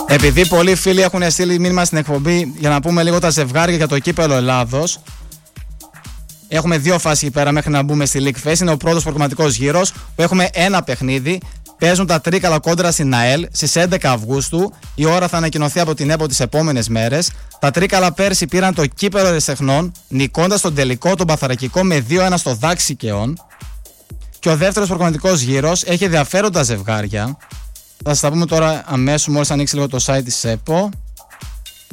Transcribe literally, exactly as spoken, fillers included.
Επειδή πολλοί φίλοι έχουν στείλει μήνυμα στην εκπομπή για να πούμε λίγο τα ζευγάρια για το κύπελλο Ελλάδος. Έχουμε δύο φάσεις εκεί πέρα μέχρι να μπούμε στη League Phase. Είναι ο πρώτος προγραμματικός γύρος που έχουμε ένα παιχνίδι. Παίζουν τα Τρίκαλα κόντρα στην ΑΕΛ στις έντεκα Αυγούστου. Η ώρα θα ανακοινωθεί από την ΕΠΟ τις επόμενες μέρες. Τα Τρίκαλα πέρσι πήραν το κύπελλο Ερασιτεχνών, νικώντας τον τελικό τον Παθαρακικό με δύο ένα στο Δάξη Κεών. Και ο δεύτερος προγραμματικός γύρος έχει ενδιαφέροντα ζευγάρια. Θα σας τα πούμε τώρα αμέσως μόλις ανοίξει λίγο το site της ΕΠΟ.